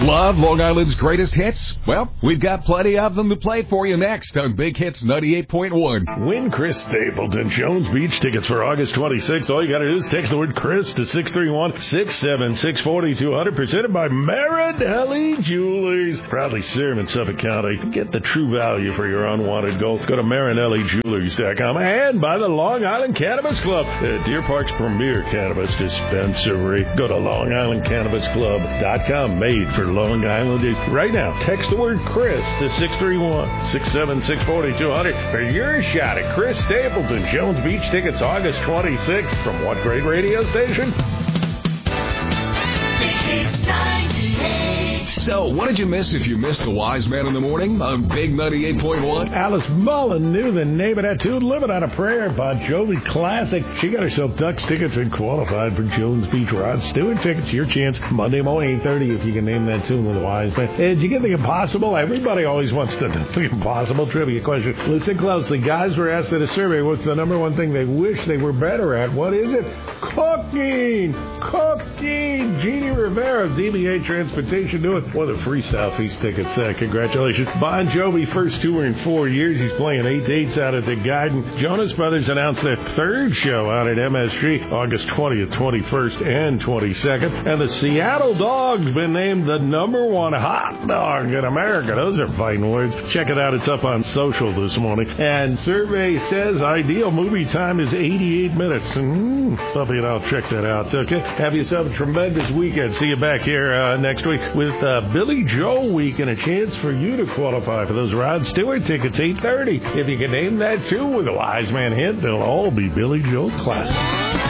Love Long Island's greatest hits? Well, we've got plenty of them to play for you next on Big Hits 98.1. Win Chris Stapleton Jones Beach tickets for August 26th. All you got to do is text the word Chris to 631-676-4200. Presented by Marinelli Jewelers. Proudly serving Suffolk County. Get the true value for your unwanted gold. Go to MarinelliJewelers.com. And by the Long Island Cannabis Club, Deer Park's premier cannabis dispensary. Go to LongIslandCannabisClub.com. Made for Long Islanders. Right now, text the word Chris to 631-676-4200 for your shot at Chris Stapleton Jones Beach tickets August 26th. From what great radio station? So, what did you miss if you missed the Wise Man in the Morning on Big 98.1? Alice Mullen knew the name of that tune, Living on a Prayer, Bon Jovi classic. She got herself Ducks tickets and qualified for Jones Beach. Rod Stewart tickets, your chance, Monday morning, 8:30, if you can name that tune with the Wise Man. Did you get the impossible? Everybody always wants to know the impossible trivia question. Listen closely. Guys were asked in a survey, what's the number one thing they wish they were better at? What is it? Cooking! Cooking! Jeannie Rivera, DBA Transportation, doing one of the free Southeast tickets. Congratulations. Bon Jovi, first tour in 4 years. He's playing 8 dates out at the Garden. Jonas Brothers announced their third show out at MSG, August 20th, 21st, and 22nd. And the Seattle Dog's been named the #1 hot dog in America. Those are fighting words. Check it out. It's up on social this morning. And survey says ideal movie time is 88 minutes. Something I'll check that out. Okay. Have yourself a tremendous weekend. See you back here next week with Billy Joel Week and a chance for you to qualify for those Rod Stewart tickets, 8:30. If you can name that too with a Wise Man hint, they'll all be Billy Joel classics.